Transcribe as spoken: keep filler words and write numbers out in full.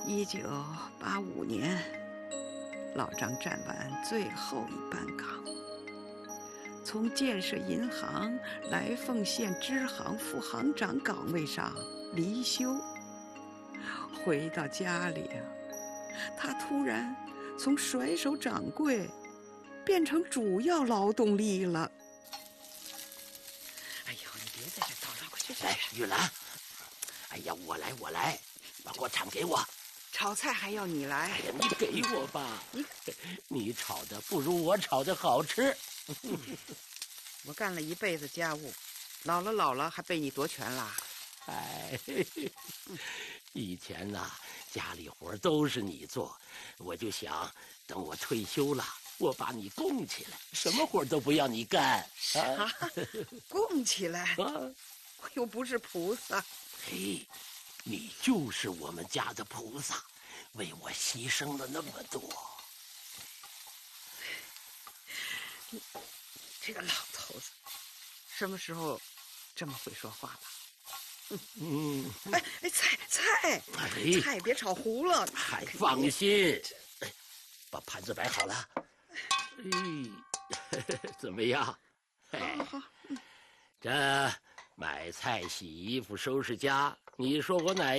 一九八五年，老张站完最后一班岗，从建设银行来凤县支行副行长岗位上离休。回到家里啊，他突然从甩手掌柜变成主要劳动力了。哎呦，你别在这叨叨，快去去！ 来，玉兰，哎呀，我来，我来，把锅铲给我。 炒菜还要你来？ 哎呀，你给我吧，你你炒的不如我炒的好吃。 我干了一辈子家务，老了老了还被你夺权了。 哎，以前呐、啊，家里活都是你做，我就想等我退休了，我把你供起来，什么活都不要你干。 啥？啊、供起来？啊、我又不是菩萨。 嘿，你就是我们家的菩萨，为我牺牲了那么多。 你这个老头子，什么时候这么会说话了？ 嗯， 哎哎，菜菜，哎、菜别炒糊了。 还放心，哎，把盘子摆好了。哎，怎么样？哎， 好好，嗯、 这买菜、洗衣服、收拾家，你说我哪